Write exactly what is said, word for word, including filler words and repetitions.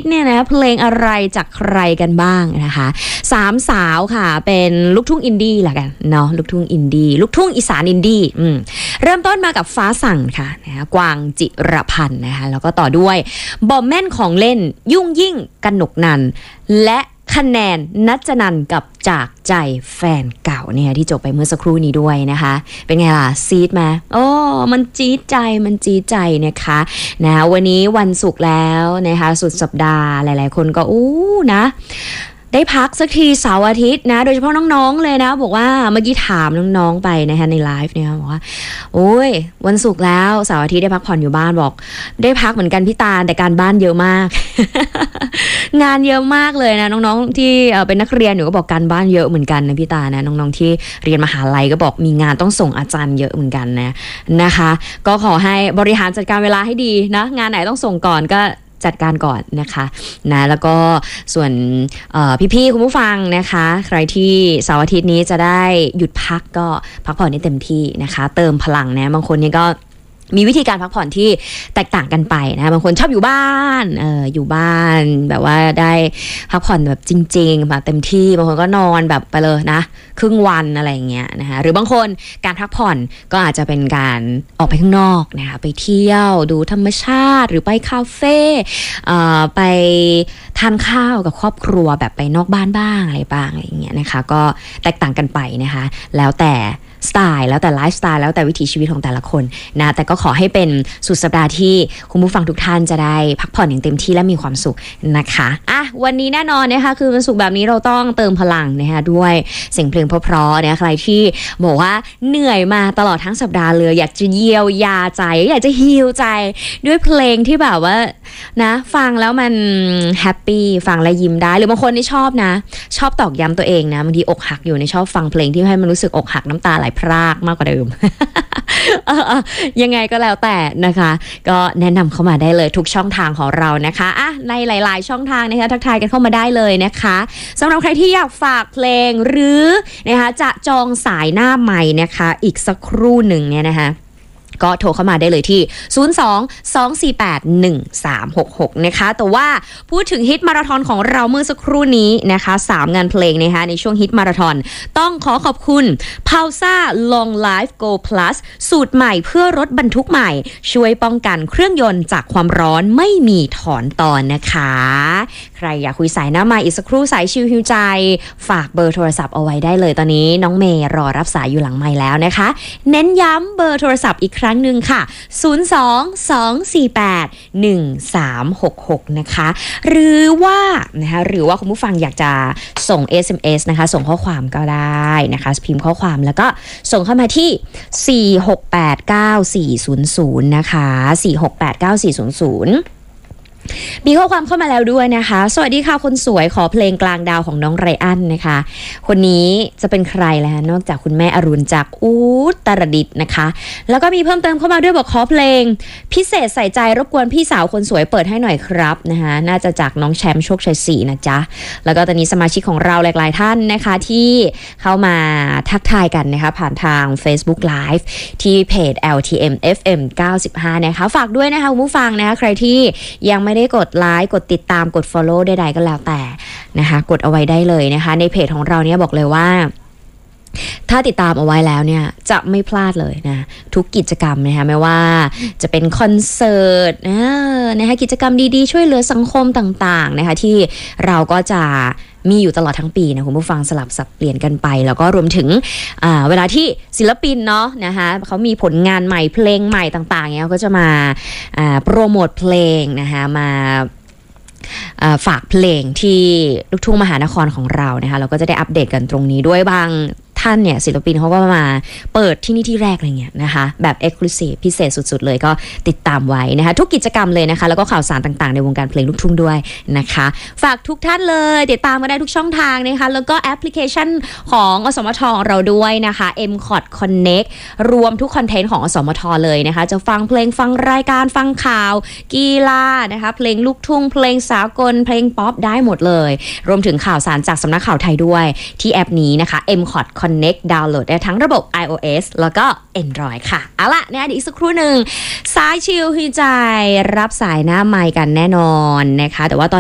ตย์เนี่ยนะเพลงอะไรจากใครกันบ้างนะคะสามสาวค่ะเป็นลูกทุ่งอินดี้ละกันเนาะลูกทุ่งอินดี้ลูกทุ่งอีสานอินดี้เริ่มต้นมากับฟ้าสั่งค่ะนะคะกวางจิรพันธ์นะคะแล้วก็ต่อด้วยบอมแม่นของเล่นยุ่งยิ่งกนกนันและคะแนนนัจนันกับจากใจแฟนเก่าเนี่ยที่จบไปเมื่อสักครู่นี้ด้วยนะคะเป็นไงล่ะซีดไหมโอ้มันจี๊ดใจมันจี๊ดใจนะคะนะวันนี้วันศุกร์แล้วนะคะสุดสัปดาห์หลายๆคนก็อู้นะได้พักสักทีเสาร์อาทิตย์นะโดยเฉพาะน้องๆเลยนะบอกว่าเมื่อกี้ถามน้องๆไปนะคะในไลฟ์เนี่ยบอกว่าโอ้ยวันศุกร์แล้วเสาร์อาทิตย์ได้พักผ่อนอยู่บ้านบอกได้พักเหมือนกันพี่ตาลแต่การบ้านเยอะมาก งานเยอะมากเลยนะน้องๆที่เป็นนักเรียนหนูก็บอกการบ้านเยอะเหมือนกันนะพี่ตานะน้องๆที่เรียนมหาลัยก็บอกมีงานต้องส่งอาจารย์เยอะเหมือนกันนะนะคะก็ขอให้บริหารจัดการเวลาให้ดีนะงานไหนต้องส่งก่อนก็จัดการก่อนนะคะนะแล้วก็ส่วนพี่ๆคุณผู้ฟังนะคะใครที่เสาร์อาทิตย์นี้จะได้หยุดพักก็พักผ่อนให้เต็มที่นะคะเติมพลังนะบางคนนี่ก็มีวิธีการพักผ่อนที่แตกต่างกันไปนะบางคนชอบอยู่บ้านเอออยู่บ้านแบบว่าได้พักผ่อนแบบจริงๆแบบเต็มที่บางคนก็นอนแบบไปเลยนะครึ่งวันอะไรอย่างเงี้ยนะคะหรือบางคนการพักผ่อนก็อาจจะเป็นการออกไปข้างนอกนะคะไปเที่ยวดูธรรมชาติหรือไปคาเฟ่เอ่อไปทานข้าวกับครอบครัวแบบไปนอกบ้านบ้างอะไรบ้างอะไรอย่างเงี้ยนะคะก็แตกต่างกันไปนะคะแล้วแต่สไตล์แล้วแต่ไลฟ์สไตล์แล้วแต่วิถีชีวิตของแต่ละคนนะแต่ก็ขอให้เป็นสุดสัปดาห์ที่คุณผู้ฟังทุกท่านจะได้พักผ่อนอย่างเต็มที่และมีความสุขนะคะอ่ะวันนี้แน่นอนนะคะคือวันศุกร์แบบนี้เราต้องเติมพลังนะคะด้วยเสียงเพลงเพราะๆเนี่ยใครที่บอกว่าเหนื่อยมาตลอดทั้งสัปดาห์เลยอยากจะเยียวยาใจอยากจะฮีลใจด้วยเพลงที่แบบว่านะฟังแล้วมันแฮปปี้ฟังแล้วยิ้มได้หรือบางคนที่ชอบนะชอบตอกย้ำตัวเองนะบางทีอกหักอยู่ในชอบฟังเพลงที่ให้มันรู้สึกอกหักน้ำตาไหลพรากมากกว่าเดิม ยังไงก็แล้วแต่นะคะก็แนะนำเข้ามาได้เลยทุกช่องทางของเรานะคะอ่ะในหลายๆช่องทางนะคะทักทายกันเข้ามาได้เลยนะคะสำหรับใครที่อยากฝากเพลงหรือนะคะจะจองสายหน้าใหม่นะคะอีกสักครู่หนึ่งเนี่ยนะคะก็โทรเข้ามาได้เลยที่ศูนย์ สอง สอง สี่ แปด หนึ่ง สาม หก หกนะคะแต่ว่าพูดถึงฮิตมาราธอนของเราเมื่อสักครู่นี้นะคะสามงานเพลงนะคะในช่วงฮิตมาราธอนต้องขอขอบคุณ Pausa Long Life Go Plus สูตรใหม่เพื่อรถบรรทุกใหม่ช่วยป้องกันเครื่องยนต์จากความร้อนไม่มีถอนตอนนะคะใครอยากคุยสายหน้าใหม่อีกสักครู่สายชิวฮิวใจฝากเบอร์โทรศัพท์เอาไว้ได้เลยตอนนี้น้องเมย์รอรับสายอยู่หลังไมค์แล้วนะคะเน้นย้ำเบอร์โทรศัพท์อีกครั้งหนึ่งค่ะศูนย์ สอง สอง สี่ แปด หนึ่ง สาม หก หกนะคะหรือว่านะคะหรือว่าคุณผู้ฟังอยากจะส่ง เอส เอ็ม เอส นะคะส่งข้อความก็ได้นะคะพิมพ์ข้อความแล้วก็ส่งเข้ามาที่สี่ หก แปด เก้า สี่ ศูนย์ ศูนย์นะคะสี่ หก แปด เก้า สี่ ศูนย์ ศูนย์มีข้อความเข้ามาแล้วด้วยนะคะสวัสดีค่ะคนสวยขอเพลงกลางดาวของน้องไรอันนะคะคนนี้จะเป็นใครแล้วนอกจากคุณแม่อรุณจากอุตรดิตถ์นะคะแล้วก็มีเพิ่มเติมเข้ามาด้วยบอกขอเพลงพิเศษใส่ใจรบกวนพี่สาวคนสวยเปิดให้หน่อยครับนะคะน่าจะจากน้องแชมป์โชคชัยศรีนะจ๊ะแล้วก็ตอนนี้สมาชิกของเราหลายๆท่านนะคะที่เข้ามาทักทายกันนะคะผ่านทาง Facebook Live ที่เพจ แอล ที เอ็ม เอฟ เอ็ม เก้าสิบห้านะคะฝากด้วยนะคะคุณผู้ฟังนะคะใครที่ยังไม่ได้กดไลค์กดติดตามกด follow ใดๆก็แล้วแต่นะคะกดเอาไว้ได้เลยนะคะในเพจของเราเนี่ยบอกเลยว่าถ้าติดตามเอาไว้แล้วเนี่ยจะไม่พลาดเลยนะทุกกิจกรรมนะคะไม่ว่าจะเป็นคอนเสิร์ตนะคะกิจกรรมดีๆช่วยเหลือสังคมต่างๆนะคะที่เราก็จะมีอยู่ตลอดทั้งปีนะคุณผู้ฟังสลับสับเปลี่ยนกันไปแล้วก็รวมถึงเวลาที่ศิลปินเนาะนะคะเขามีผลงานใหม่เพลงใหม่ต่างๆเนี่ยก็จะมาโปรโมทเพลงนะคะมาฝากเพลงที่ลูกทุ่งมหานครของเรานะคะเราก็จะได้อัปเดตกันตรงนี้ด้วยบางท่านเนี่ยศิลปินเขาก็มาเปิดที่นี่ที่แรกอะไรเงี้ยนะคะแบบ Exclusive พิเศษสุดๆเลยก็ติดตามไว้นะคะทุกกิจกรรมเลยนะคะแล้วก็ข่าวสารต่างๆในวงการเพลงลูกทุ่งด้วยนะคะฝากทุกท่านเลยติดตามมาได้ทุกช่องทางนะคะแล้วก็แอปพลิเคชันของอสมทเราด้วยนะคะ เอ็ม คอท Connect รวมทุกคอนเทนต์ของอสมทเลยนะคะจะฟังเพลงฟังรายการฟังข่าวกีฬานะคะเพลงลูกทุ่งเพลงสากลเพลงป๊อปได้หมดเลยรวมถึงข่าวสารจากสำนักข่าวไทยด้วยที่แอปนี้นะคะ เอ็ม คอท Connect ดาวน์โหลดได้ทั้งระบบ iOS แล้วก็ Android ค่ะเอาล่ะเนี่ยอีกสักครู่หนึ่งสายชิลฮีใจรับสายหน้าไมค์กันแน่นอนนะคะแต่ว่าตอน